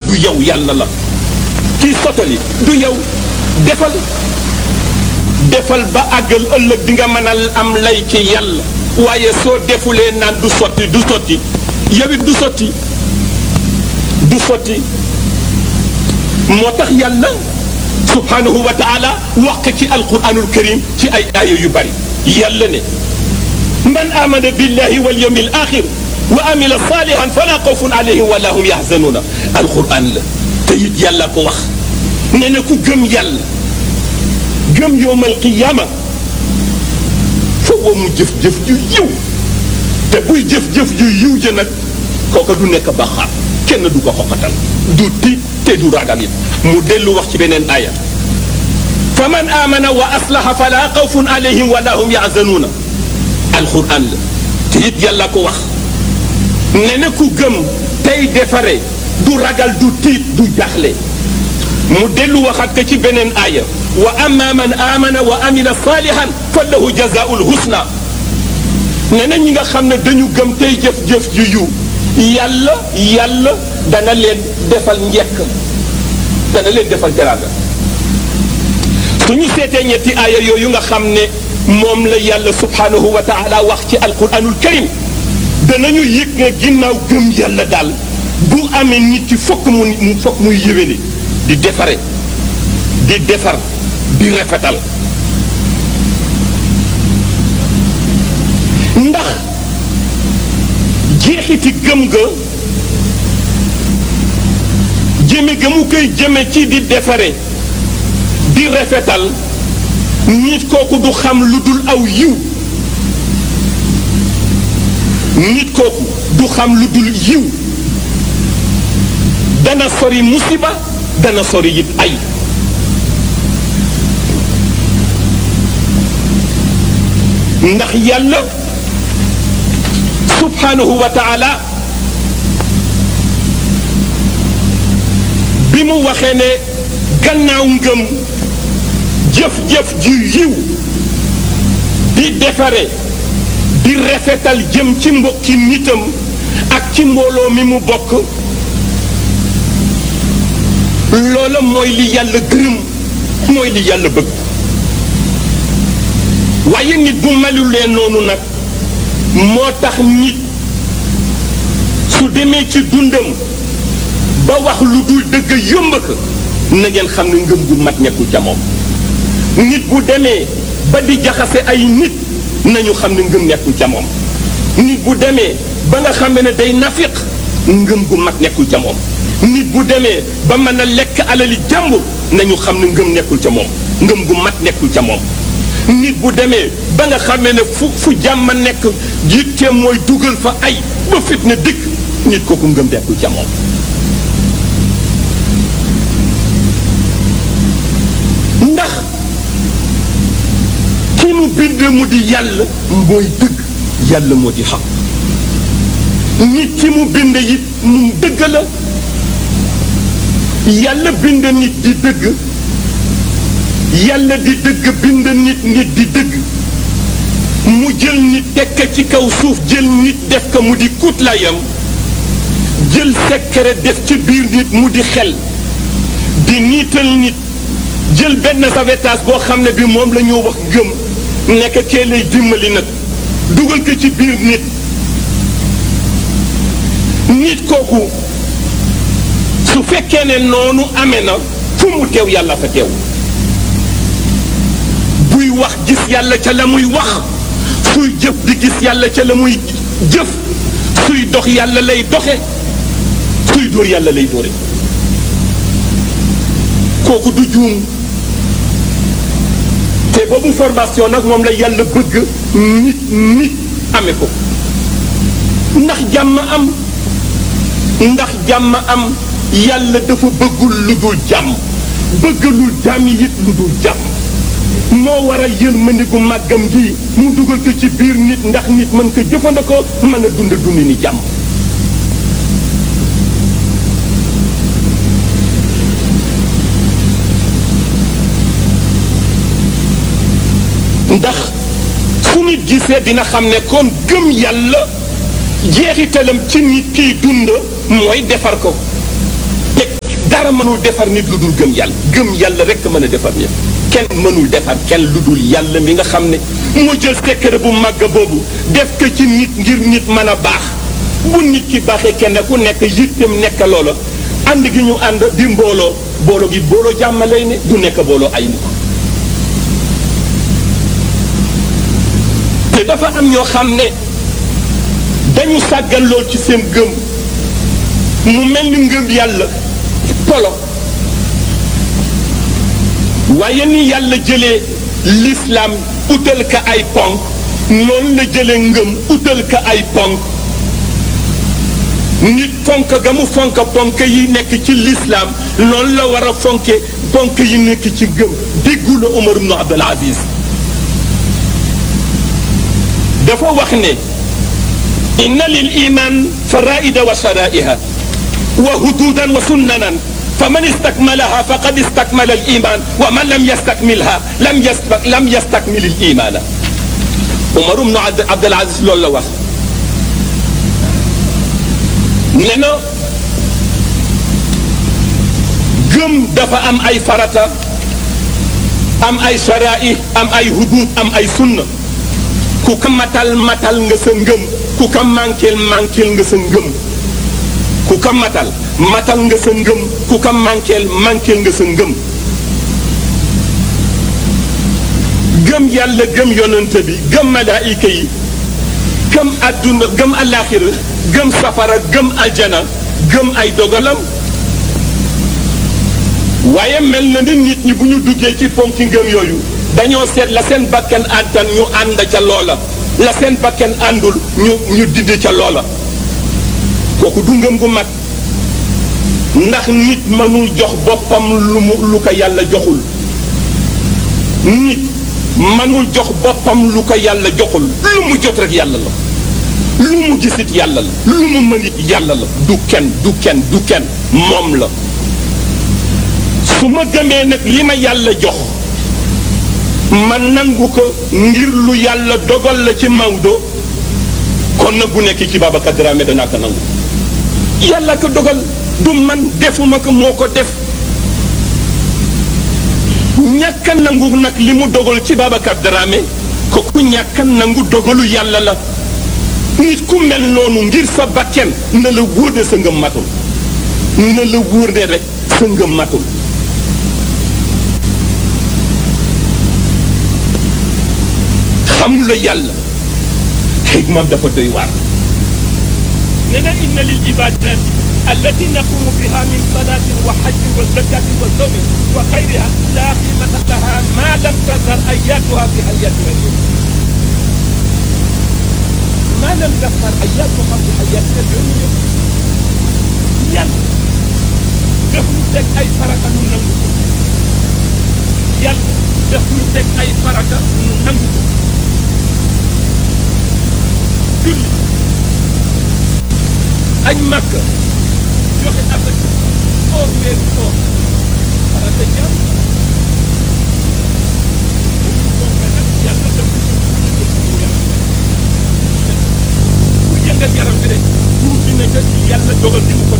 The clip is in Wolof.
du yow yàlla la kii sottali du yow defal ba àggal ëllëg di nga mën a am lay ci yàlla waaye soo defulee naan du sotti yow it du sotti moo tax yàlla subhanahu wa taala wax ci alquranul karim ci ay aaya yu bari yàlla ne man amana billahi wal yawmil axir wa amila salihan fala xawfun alayhim wala hum yaxzanuuna alquran la te it yàlla ko wax ne na ku gëm yàlla gëm yowmal qiyaama foofu mu jëf-jëf ju yiw te buy jëf-jëf ju yiw ja nag kooka du nekk baaxaar kenn du ko xoqatal du tiit te du ragal it mu dellu wax ci beneen aaya fa man amana wa aslaha fala xawfun alayhim wala hum yaxzanuuna alquran la te it yàlla ko wax ne na ku gëm tey defare du ragal du tiit du jaxle mu dellu waxat ko ci beneen aaya wa amma man amana wa amila salihan fa lahu jazaa'ul husna ne na ñi nga xam ne dañu gëm tey jëf-jëf ju yiw yàlla dana leen defal njekk dana leen defal teraanga suñu seetee ñetti aaya yooyu nga xam ne moom la yàlla subhanahu wa taala wax ci alquranul karim danañu yëg ne ginnaaw gëm yàlla daal bu amee nit ci fokk muy yéwéne di defare di defar di rafetal ndax jeexiti gëm ga jëme ga mu koy jëme ci di defare di rafetal nit kooku du xam lu dul aw yiw nit kooku du xam lu dul yiw dana sori musiba dana sori it ay ndax yàlla subhanahu wa taala bi mu waxee ne gannaaw ngëm jëf-jëf ju yiw di defare di rafetal jëm ci mbokki nitam ak ci mbooloo mi mu bokk loola mooy li yàlla gërëm mooy li yàlla bëgg waaye nit bu melulee noonu nag moo tax nit su demee ci dundam ba wax lu dul dëgg yomb ko na ngeen xam ne ngëm gu mat nekkul ca moom nit bu demee ba di jaxase ay nit nañu xam ne ngëm nekkul ca moom nit bu demee ba nga xam ne day nafiq ngëm gu mat nekkul ca moom nit bu demee ba mën a lekk alali jàmbur nañu xam ne ngëm nekkul ca moom ngëm gu mat nekkul ca moom nit bu demee ba nga xamee ne fu jàmm nekk yitteem mooy dugal fa ay ba fitna dikk nit kooku ngëm nekkul ca moom ndax ki mu bind mu di yàlla mooy dëgg yàlla moo di xaq nit ki mu bind it mu dëgg la yàlla bind nit di dëgg yàlla di dëgg bind nit di dëgg mu jël nit tekk ci kaw suuf jël nit def ko mu di kutlayam jël secret def ci biir nit mu di xel di niital nit jël benn sauvetage boo xam ne bi moom la ñu wax gëm nekk kee lay dimbali nag dugal ko ci biir nit kooku su fekkee ne noonu amee na fu mu teew yàlla fa teew buy wax gis yàlla ca la muy wax suy jëf di gis yàlla ca la muy jëf suy dox yàlla lay doxe suy dóor yàlla lay dóore kooku du juum te boobu formation nag moom la yàlla bëgg nit amee ko ndax jàmm am yàlla dafa bëggul lu dul jàmm bëggalul jàmm it lu dul jàmm moo waral yërmande gu màggam gi mu dugal ko ci biir nit ndax nit mën ko jëfandikoo mën a dund ni jàmm ndax su nit gisee dina xam ne kon gëm yàlla jeexitalam ci nit kiy dund mooy defar ko teg dara mënul defar nit lu dul gëm yàlla rekk mën a defar nit kenn mënul defar kenn lu dul yàlla mi nga xam ne moo jël secret bu màgg boobu def ko ci nit ngir nit mën a baax bu nit ki baaxee kenn ku nekk yittem nekk loola ànd gi ñu ànd di booloo gi booloo jàmm lay ne du nekk booloo ay nit te dafa am ñoo xam ne dañu sàggan lool ci seen gëm mu mel ni ngëm yàlla polo waaye ni yàlla jëlee l'islam utal ka ay ponk noonu la jëlee ngëm utal ka ay ponk nit fonk ga mu fonk ponk yi nekk ci l'islam loolu la war a fonke ponk yi nekk ci ngëm déggu la Omar ibn Abdul Aziz dafa wax ne inna lil iman faraida wa sharaiha wa hududan wa sunnanan فمن استكملها فقد استكمل الإيمان ومن لم يستكملها لم يستكمل الإيمان عمر بن عبد العزيز لولا wax nee na gëm dafa am ay farata am ay shara'i am ay hudud am ay sunna ku ko matal nga sa ngëm ku ko manquel nga sa ngëm ku ko matal nga sa ngëm ku ko manquel nga sa ngëm gëm yàlla gëm yonent bi gëm malaayika yi gëm àdduna gëm alaaxira gëm safara gëm aljana gëm ay dogalam waaye mel na ni nit ñi bu ñu duggee ci ponki ngëm yooyu dañoo seet la seen bakkan àttan ñu ànd ca loola la seen bakkan àndul ñu dindi ca loola kooku du ngëm gu mat ndax nit mënul jox boppam lu ko yàlla joxul nit mënul jox boppam lu ko yàlla joxul lu mu jot rek yàlla la lu mu gisit yàlla la lu mu mënit yàlla la du kenn moom la su ma gëmee nag li ma yàlla jox ma nangu ko ngir lu yàlla dogal la ci Maodo kon nag bu nekk ci Babacar Dramé danaa ko nangu yàlla ko dogal du man defuma ko moo ko def ñàkk a nangu nag li mu dogal ci Babacar Dramé kooku ñàkk a nangu dogalu yàlla la nit ku mel noonu ngir sa bakken na la wóor ne sa ngëm matul na la wóor ne rek sa ngëm matul xam la yàlla xikmaam dafa doy waar nee na inna lil ibadat التي نقوم بها من صلاة وحج وزكاة وصوم وغيرها لا قيمة لها ما لم تظهر آياتها في حياتنا اليوم. ما لم تظهر آياتها في حياتنا اليوم. يلا دخلوا تك أي فرقة من نمو. يلا دخلوا تك أي فرقة من نمو. كل أي مكة joxe affaire or weeru koor farata jàmm yàlla def bu yëngal yaram bi rek tuuti na nga yàlla dogal di mu ko